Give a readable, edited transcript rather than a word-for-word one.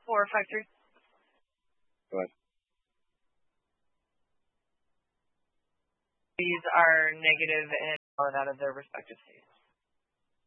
453. Go ahead. These are negative and out of their respective states.